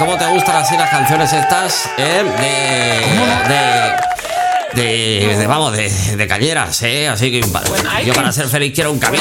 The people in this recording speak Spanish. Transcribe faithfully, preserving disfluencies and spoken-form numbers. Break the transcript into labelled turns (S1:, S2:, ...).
S1: ¿Cómo te gustan así las canciones estas? ¿Eh? De, de, de, de, vamos, de, de cañeras, ¿eh? Así que yo para ser feliz quiero un camión.